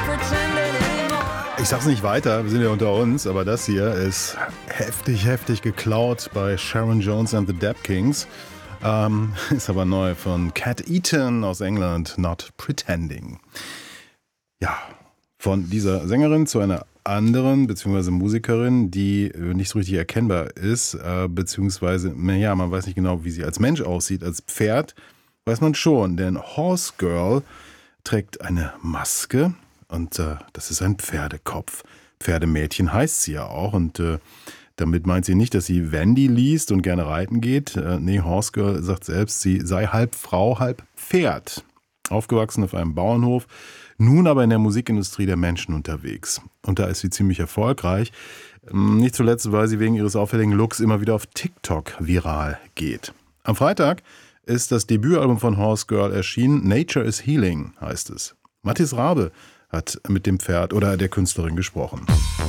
Ich sag's nicht weiter, wir sind ja unter uns, aber das hier ist heftig geklaut bei Sharon Jones and the Dap Kings. Ist aber neu von Cat Eaton aus England, Not Pretending. Ja, von dieser Sängerin zu einer anderen, beziehungsweise Musikerin, die nicht so richtig erkennbar ist, beziehungsweise, naja, man weiß nicht genau, wie sie als Mensch aussieht. Als Pferd weiß man schon, denn Horse Girl trägt eine Maske und das ist ein Pferdekopf. Pferdemädchen heißt sie ja auch und damit meint sie nicht, dass sie Wendy liest und gerne reiten geht. Nee, Horse Girl sagt selbst, sie sei halb Frau, halb Pferd. Aufgewachsen auf einem Bauernhof, nun aber in der Musikindustrie der Menschen unterwegs. Und da ist sie ziemlich erfolgreich. Nicht zuletzt, weil sie wegen ihres auffälligen Looks immer wieder auf TikTok viral geht. Am Freitag ist das Debütalbum von Horse Girl erschienen. Nature is Healing heißt es. Mathis Rabe hat mit dem Pferd oder der Künstlerin gesprochen.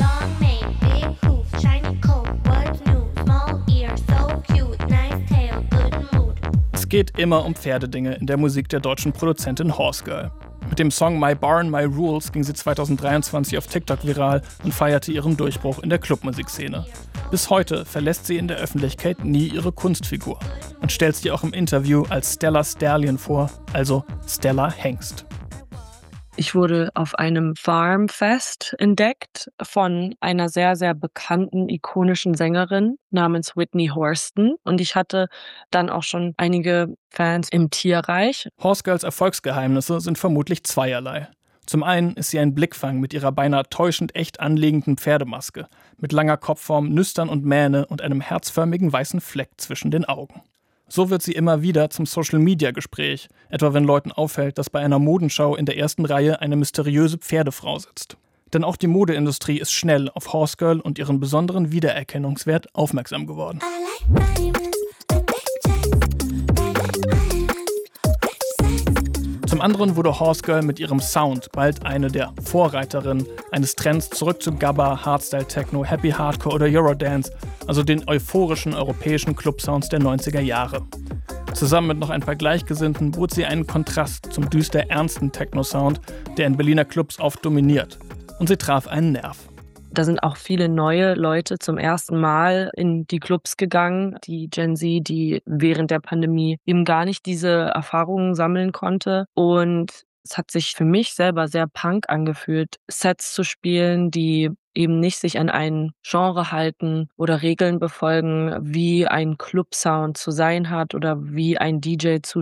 Es geht immer um Pferdedinge in der Musik der deutschen Produzentin Horse Girl. Mit dem Song My Barn, My Rules ging sie 2023 auf TikTok viral und feierte ihren Durchbruch in der Clubmusikszene. Bis heute verlässt sie in der Öffentlichkeit nie ihre Kunstfigur und stellt sie auch im Interview als Stella Stallion vor, also Stella Hengst. Ich wurde auf einem Farmfest entdeckt von einer sehr, sehr bekannten, ikonischen Sängerin namens Whitney Houston. Und ich hatte dann auch schon einige Fans im Tierreich. Horse Girls Erfolgsgeheimnisse sind vermutlich zweierlei. Zum einen ist sie ein Blickfang mit ihrer beinahe täuschend echt anliegenden Pferdemaske, mit langer Kopfform, Nüstern und Mähne und einem herzförmigen weißen Fleck zwischen den Augen. So wird sie immer wieder zum Social-Media-Gespräch, etwa wenn Leuten auffällt, dass bei einer Modenschau in der ersten Reihe eine mysteriöse Pferdefrau sitzt. Denn auch die Modeindustrie ist schnell auf Horse Girl und ihren besonderen Wiedererkennungswert aufmerksam geworden. Zum anderen wurde Horse Girl mit ihrem Sound bald eine der Vorreiterinnen eines Trends zurück zu Gabba, Hardstyle Techno, Happy Hardcore oder Eurodance, also den euphorischen europäischen Clubsounds der 90er Jahre. Zusammen mit noch ein paar Gleichgesinnten bot sie einen Kontrast zum düster ernsten Techno-Sound, der in Berliner Clubs oft dominiert. Und sie traf einen Nerv. Da sind auch viele neue Leute zum ersten Mal in die Clubs gegangen, die Gen Z, die während der Pandemie eben gar nicht diese Erfahrungen sammeln konnte. Und es hat sich für mich selber sehr Punk angefühlt, Sets zu spielen, die eben nicht sich an ein Genre halten oder Regeln befolgen, wie ein Clubsound zu sein hat oder wie ein DJ zu